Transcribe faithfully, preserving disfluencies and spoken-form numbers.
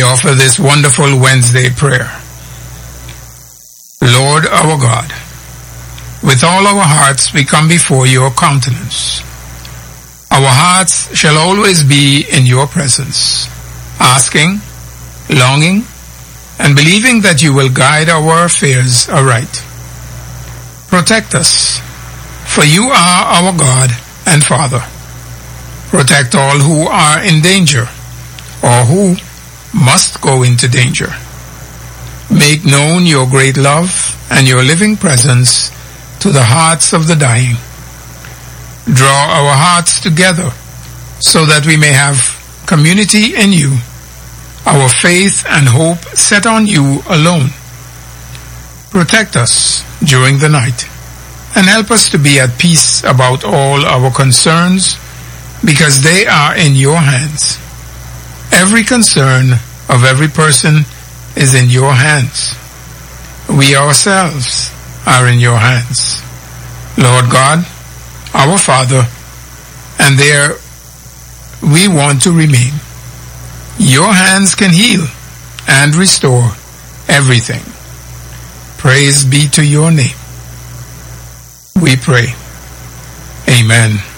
we offer this wonderful Wednesday prayer. Lord our God, with all our hearts we come before your countenance. Our hearts shall always be in your presence, asking, longing, and believing that you will guide our affairs aright. Protect us, for you are our God and Father. Protect all who are in danger, or who must go into danger. Make known your great love and your living presence to the hearts of the dying. Draw our hearts together so that we may have community in you, our faith and hope set on you alone. Protect us during the night and help us to be at peace about all our concerns, because they are in your hands. Every concern of every person is in your hands. We ourselves are in your hands, Lord God, our Father, and there we want to remain. Your hands can heal and restore everything. Praise be to your name. We pray. Amen.